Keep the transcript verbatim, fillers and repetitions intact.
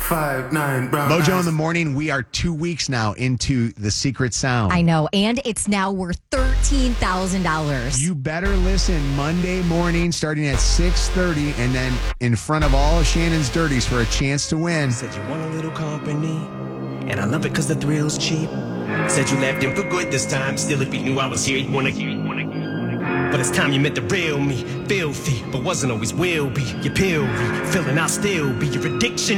five, nine, brown Mojo eyes. in the morning. We are two weeks now into the secret sound. I know. And it's now worth thirteen thousand dollars. You better listen Monday morning starting at six thirty and then in front of all of Shannon's Dirties for a chance to win. Said you want a little company, and I love it because the thrill's cheap. Said you left him for good this time. Still, if you knew I was here, you'd wanna hear. But it's time you met the real me. Filthy, but wasn't always will be. Your pill me, feeling I'll still be your addiction.